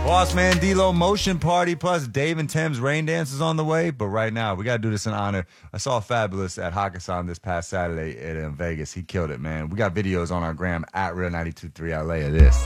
Boss Man D-Lo Motion Party plus Dave and Tim's Rain Dance is on the way. But right now, we got to do this in honor. I saw Fabulous at Hakkasan this past Saturday in Vegas. He killed it, man. We got videos on our gram at Real 92.3 LA of this.